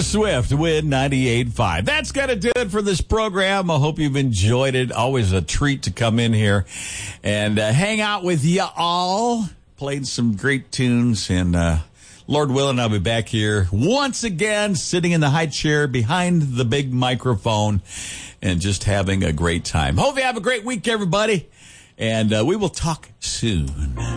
Taylor Swift with 98.5. That's going to do it for this program. I hope you've enjoyed it. Always a treat to come in here and hang out with you all. Played some great tunes, and Lord willing, I'll be back here once again, sitting in the high chair behind the big microphone and just having a great time. Hope you have a great week, everybody, and we will talk soon.